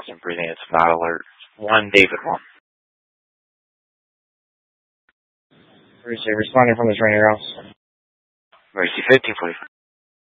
and breathing. It's not alert. 1 David 1. Mercy, responding from the training house. Mercy 1545.